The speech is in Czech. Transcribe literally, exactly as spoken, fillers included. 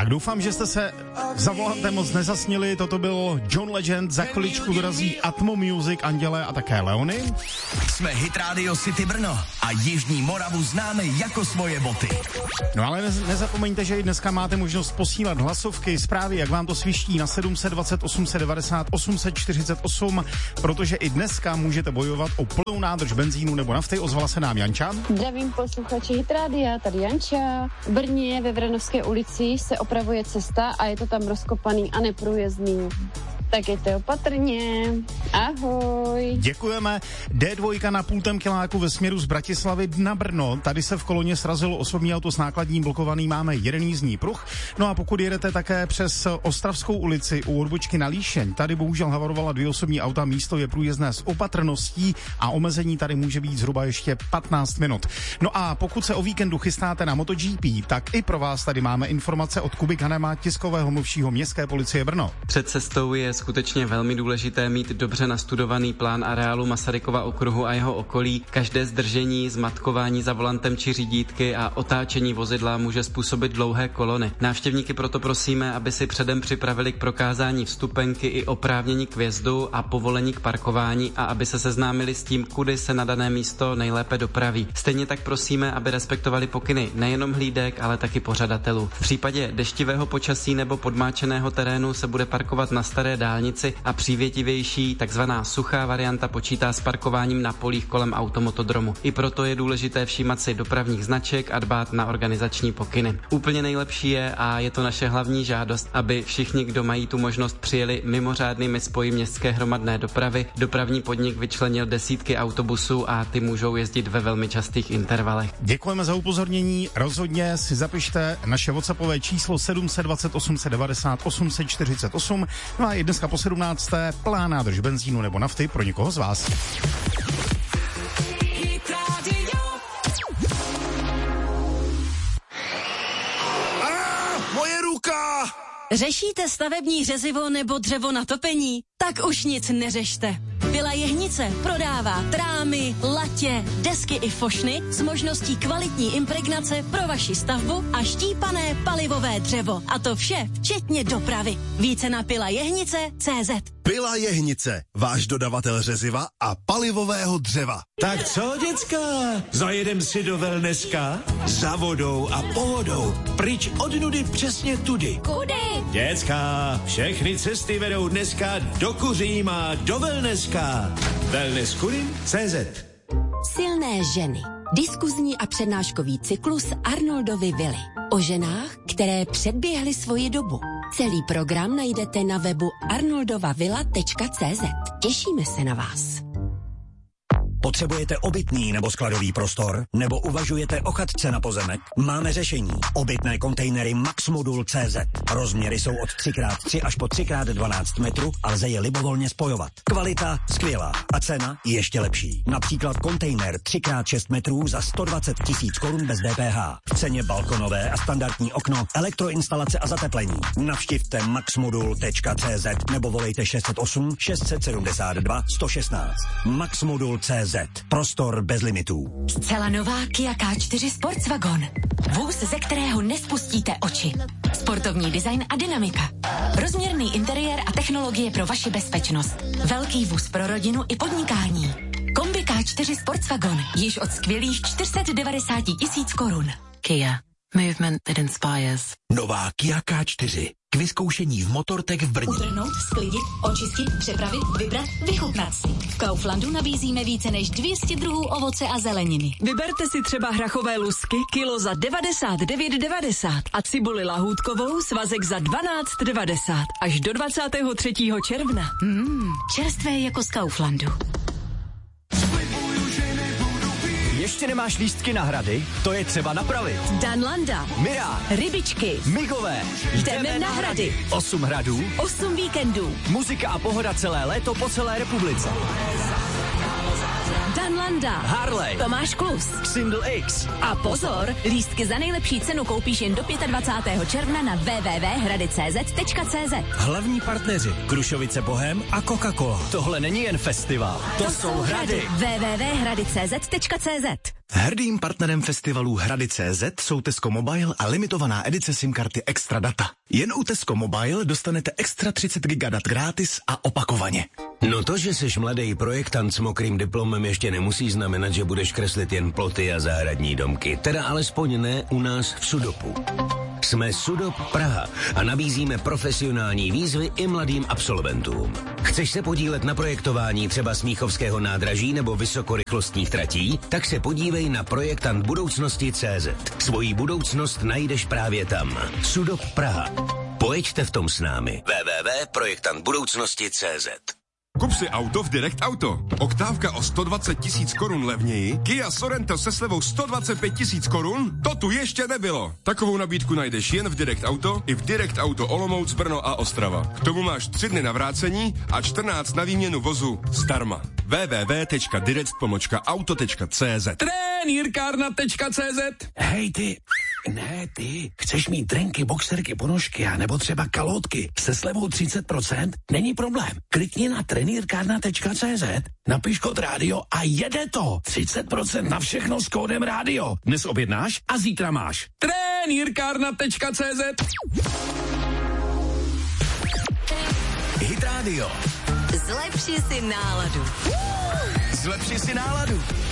Tak doufám, že jste se za volantem moc nezasnili. Toto bylo John Legend, za chviličku dorazí Atmo Music, Anděle a také Leony. Jsme Hit Radio City Brno a Jižní Moravu známe jako svoje boty. No ale nez, nezapomeňte, že i dneska máte možnost posílat hlasovky, zprávy, jak vám to sviští na sedm set dvacet, osm set devadesát, osm set čtyřicet osm, protože i dneska můžete bojovat o plnou nádrž benzínu nebo nafty. Ozvala se nám Janča. Zdravím posluchači Hit Rádia, tady Janča. V Brně ve Vranovské ulici se opravuje cesta a je to tam rozkopaný a neprůjezdný. Tak jděte opatrně. Ahoj. Děkujeme. dé dva na pultem kiláku ve směru z Bratislavy na Brno. Tady se v koloně srazilo osobní auto s nákladním blokovaný. Máme jeden jízdní pruh. No a pokud jedete také přes Ostravskou ulici u odbočky na Líšeň, tady bohužel havarovala dvě osobní auta. Místo je průjezdné s opatrností a omezení tady může být zhruba ještě patnáct minut. No a pokud se o víkendu chystáte na MotoGP, tak i pro vás tady máme informace od Kuby Kanema, tiskového mluvčího Městské policie Brno. Před cestou je skutečně velmi důležité mít dobře nastudovaný plán areálu Masarykova okruhu a jeho okolí. Každé zdržení, zmatkování za volantem či řídítky a otáčení vozidla může způsobit dlouhé kolony. Návštěvníky proto prosíme, aby si předem připravili k prokázání vstupenky i oprávnění k vjezdu a povolení k parkování a aby se seznámili s tím, kudy se na dané místo nejlépe dopraví. Stejně tak prosíme, aby respektovali pokyny nejenom hlídek, ale taky pořadatelů. V případě deštivého počasí nebo podmáčeného terénu se bude parkovat na staré dálnici a přívětivější takzvaná suchá varianta počítá s parkováním na polích kolem automotodromu. I proto je důležité všímat si dopravních značek a dbát na organizační pokyny. Úplně nejlepší je, a je to naše hlavní žádost, aby všichni, kdo mají tu možnost, přijeli mimořádnými spoji městské hromadné dopravy. Dopravní podnik vyčlenil desítky autobusů a ty můžou jezdit ve velmi častých intervalech. Děkujeme za upozornění. Rozhodně si zapište naše WhatsAppové číslo sedm set dvacet, osm set devadesát, osm set čtyřicet osm. No a i dneska po sedmnácté plná nádrž benzínu nebo nafty pro někoho z vás. Ah, moje ruka! Řešíte stavební řezivo nebo dřevo na topení? Tak už nic neřešte. Pila Jehnice prodává trámy, latě, desky i fošny s možností kvalitní impregnace pro vaši stavbu a štípané palivové dřevo. A to vše včetně dopravy. Více na pila jehnice tečka cé zet. Pila Jehnice, váš dodavatel řeziva a palivového dřeva. Tak co, děcka? Zajedem si do wellnesska? Za vodou a pohodou. Pryč od nudy přesně tudy. Kudy? Děcka, všechny cesty vedou dneska do Kuříma, do wellnesska. wellness kudy tečka cé zet. Silné ženy. Diskuzní a přednáškový cyklus Arnoldovy vily. O ženách, které předběhly svoji dobu. Celý program najdete na webu arnoldovavilla tečka cé zet. Těšíme se na vás. Potřebujete obytný nebo skladový prostor? Nebo uvažujete o chatce na pozemek? Máme řešení. Obytné kontejnery Maxmodul tečka cé zet. Rozměry jsou od tři krát tři až po tři krát dvanáct metrů a lze je libovolně spojovat. Kvalita skvělá a cena ještě lepší. Například kontejner tři krát šest metrů za sto dvacet tisíc korun bez dé pé há. V ceně balkonové a standardní okno, elektroinstalace a zateplení. Navštivte maxmodul tečka cé zet nebo volejte šest set osm, šest set sedmdesát dva, sto šestnáct. Maxmodul tečka cé zet. Prostor bez limitů. Zcela nová Kia ká čtyři Sportswagon. Vůz, ze kterého nespustíte oči. Sportovní design a dynamika. Rozměrný interiér a technologie pro vaši bezpečnost. Velký vůz pro rodinu i podnikání. Kombi ká čtyři Sportswagon. Již od skvělých čtyři sta devadesát tisíc korun. Kia. Movement that inspires. Nová Kia ká čtyři. K vyzkoušení v Motortech v Brně. Utrhnout, sklidit, očistit, přepravit, vybrat, vychutnat si. V Kauflandu nabízíme více než dvě stě druhů ovoce a zeleniny. Vyberte si třeba hrachové lusky, kilo za devadesát devět devadesát a cibuli lahůdkovou svazek za dvanáct devadesát. Až do dvacátého třetího června. Mmm, čerstvé jako z Kauflandu. Ještě nemáš lístky na hrady? To je třeba napravit. Danlanda, Mirá, Rybičky, Migové. Jdeme na hrady. Osm hradů, Osm víkendů. muzika a pohoda celé léto po celé republice. Danlanda, Harley, Tomáš Klus, Single X. A pozor, lístky za nejlepší cenu koupíš jen do dvacátého pátého června na w w w tečka hrady tečka cé zet tečka cé zet. Hlavní partneři Krušovice Bohem a Coca-Cola. Tohle není jen festival, to, to jsou hrady. w w w tečka hrady tečka cé zet tečka cé zet. Hrdým partnerem festivalu Hrady tečka cé zet jsou Tesco Mobile a limitovaná edice SIM karty Extra Data. Jen u Tesco Mobile dostanete extra třicet gigadat gratis a opakovaně. No to, že jsi mladý projektant s mokrým diplomem, ještě nemusí znamenat, že budeš kreslit jen ploty a zahradní domky. Teda alespoň ne u nás v Sudopu. Jsme Sudop Praha a nabízíme profesionální výzvy i mladým absolventům. Chceš se podílet na projektování třeba Smíchovského nádraží nebo vysokorychlostních tratí? Tak se podívej na projektant budoucnosti tečka cé zet. Svoji budoucnost najdeš právě tam. Sudop Praha. Pojeďte v tom s námi. w w w tečka projektant budoucnosti tečka cé zet. Kup si auto v Direct Auto. Oktávka o sto dvacet tisíc korun levněji, Kia Sorento se slevou sto dvacet pět tisíc korun? To tu ještě nebylo. Takovou nabídku najdeš jen v Direct Auto i v Direct Auto Olomouc, Brno a Ostrava. K tomu máš tři dny na vrácení a čtrnáct na výměnu vozu zdarma. w w w tečka direct pomlčka auto tečka cé zet. Trenýrkárna tečka cé zet. Hej ty, ne ty, chceš mít drenky, boxerky, ponožky a nebo třeba kalhotky se slevou třicet procent? Není problém. Klikni na trenýrkárna tečka cé zet, napiš kód rádio a jede to. třicet procent na všechno s kódem rádio. Dnes objednáš a zítra máš. Trenýrkárna tečka cé zet. Hit Radio. Zlepši si náladu. Zlepši si náladu.